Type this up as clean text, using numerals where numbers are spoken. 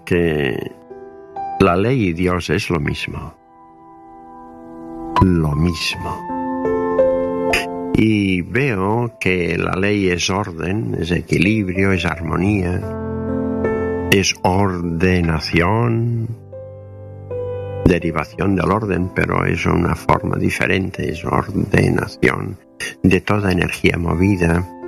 que la ley y Dios es lo mismo. Lo mismo. Y veo que la ley es orden, es equilibrio, es armonía, es ordenación, derivación del orden, pero es una forma diferente, es ordenación de toda energía movida,